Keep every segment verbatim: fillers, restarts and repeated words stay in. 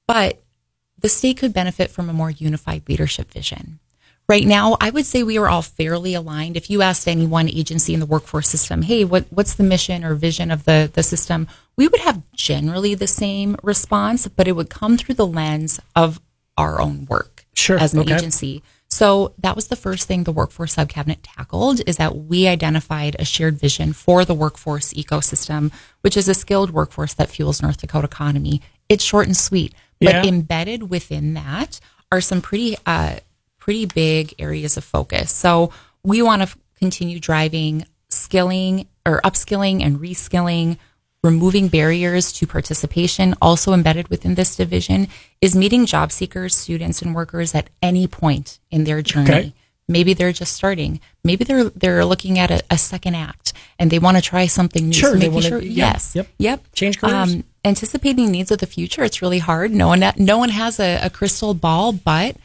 but the state could benefit from a more unified leadership vision. Right now, I would say we are all fairly aligned. If you asked any one agency in the workforce system, hey, what, what's the mission or vision of the, the system? We would have generally the same response, but it would come through the lens of our own work sure. as an okay. agency. So that was the first thing the workforce subcabinet tackled, is that we identified a shared vision for the workforce ecosystem, which is a skilled workforce that fuels North Dakota economy. It's short and sweet, but yeah. embedded within that are some pretty uh, pretty big areas of focus. So we want to f- continue driving skilling or upskilling and reskilling, removing barriers to participation. Also embedded within this division is meeting job seekers, students, and workers at any point in their journey. Okay. Maybe they're just starting. Maybe they're they're looking at a, a second act and they want to try something new. Sure, so they making wanna, sure, yeah, yes, yep, yep. Change careers. Um, anticipating needs of the future. It's really hard. No one no one has a, a crystal ball, but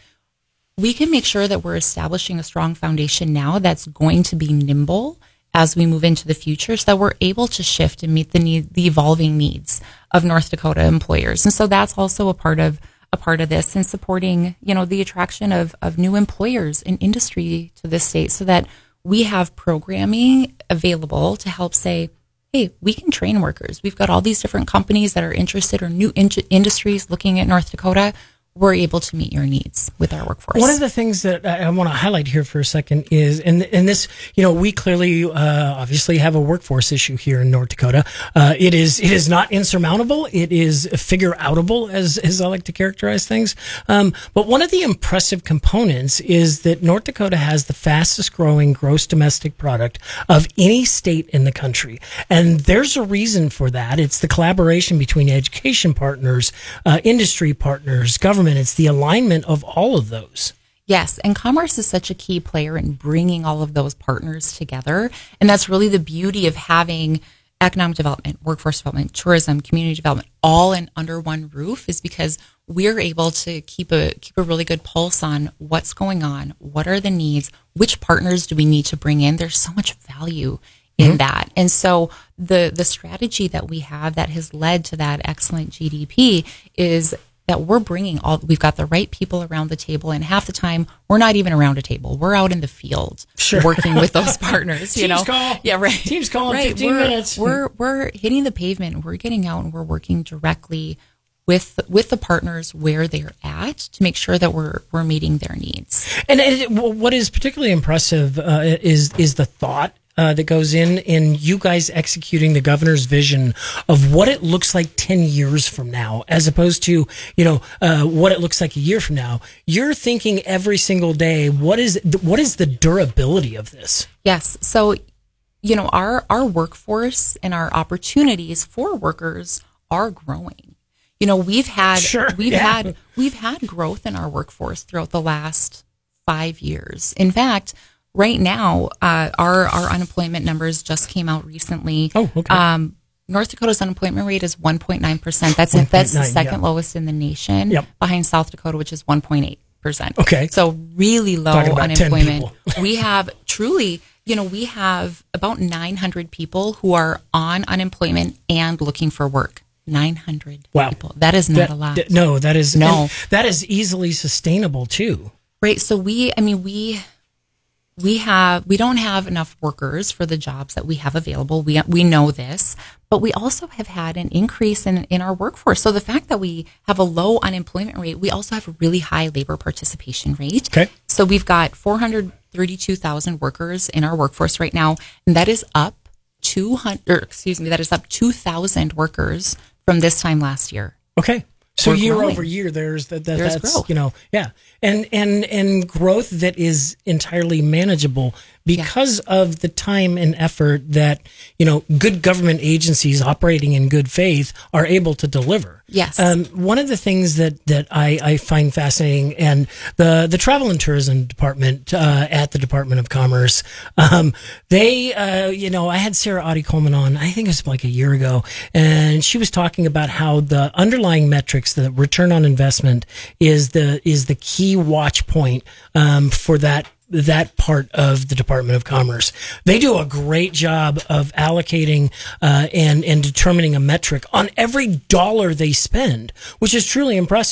we can make sure that we're establishing a strong foundation now that's going to be nimble as we move into the future, so that we're able to shift and meet the need, the evolving needs of North Dakota employers. And so that's also a part of a part of this, and supporting, you know, the attraction of, of new employers and industry to this state, so that we have programming available to help say, hey, we can train workers. We've got all these different companies that are interested, or new in- industries looking at North Dakota. We're able to meet your needs with our workforce. One of the things that I want to highlight here for a second is, and and this, you know, we clearly, uh, obviously have a workforce issue here in North Dakota. Uh, it is, it is not insurmountable. It is figure outable, as, as I like to characterize things. Um, but one of the impressive components is that North Dakota has the fastest growing gross domestic product of any state in the country. And there's a reason for that. It's the collaboration between education partners, uh, industry partners, government. It's the alignment of all of those. Yes, and commerce is such a key player in bringing all of those partners together. And that's really the beauty of having economic development, workforce development, tourism, community development, all in under one roof, is because we're able to keep a keep a really good pulse on what's going on, what are the needs, which partners do we need to bring in. There's so much value in mm-hmm. that. And so the the strategy that we have that has led to that excellent G D P is that we're bringing all, we've got the right people around the table, and half the time we're not even around a table. We're out in the field sure. working with those partners, you Teams know? Call. Yeah, right. Teams call in right. fifteen we're, minutes. We're, we're hitting the pavement. We're getting out and we're working directly with, with the partners where they're at to make sure that we're, we're meeting their needs. And it, what is particularly impressive, uh, is, is the thought Uh, that goes in in you guys executing the governor's vision of what it looks like ten years from now, as opposed to, you know, uh, what it looks like a year from now. You're thinking every single day, what is what is the durability of this? Yes. So, you know, our, our workforce and our opportunities for workers are growing. You know, we've had, sure, we've yeah. had, we've had growth in our workforce throughout the last five years. In fact, right now, uh, our, our unemployment numbers just came out recently. Oh, okay. Um, North Dakota's unemployment rate is one point nine percent. That's it. That's the second yeah. lowest in the nation, yep. behind South Dakota, which is one point eight percent. Okay. So really low unemployment. ten We have truly, you know, we have about nine hundred people who are on unemployment and looking for work. nine hundred wow. people. That is not that, a lot. That, no, that is, no. that is easily sustainable too. Right. So we, I mean, we, We have, we don't have enough workers for the jobs that we have available. We we know this, but we also have had an increase in, in our workforce. So the fact that we have a low unemployment rate, we also have a really high labor participation rate. Okay. So we've got four hundred thirty-two thousand workers in our workforce right now, and that is up two hundred, or excuse me, that is up two thousand workers from this time last year. Okay. So We're year growing. over year, there's that, that There's that's growth. you know yeah, and and and growth that is entirely manageable because yeah. of the time and effort that, you know, good government agencies operating in good faith are able to deliver. Yes. Um, one of the things that that I, I find fascinating, and the the Travel and Tourism Department uh, at the Department of Commerce, um, they uh, you know, I had Sarah Audie Coleman on, I think it was like a year ago, and she was talking about how the underlying metrics, the return on investment, is the is the key watch point um, for that. that part of the Department of Commerce. They do a great job of allocating uh, and, and determining a metric on every dollar they spend, which is truly impressive.